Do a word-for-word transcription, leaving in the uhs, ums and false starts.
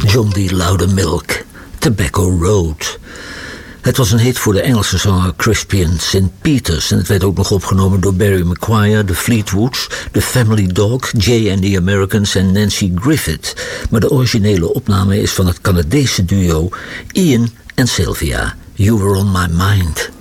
John D. Loudermilk, Tobacco Road. Het was een hit voor de Engelse zanger Crispian Saint Peters en het werd ook nog opgenomen door Barry McGuire, The Fleetwoods, The Family Dog, Jay and the Americans en Nancy Griffith. Maar de originele opname is van het Canadese duo Ian en Sylvia. You Were On My Mind.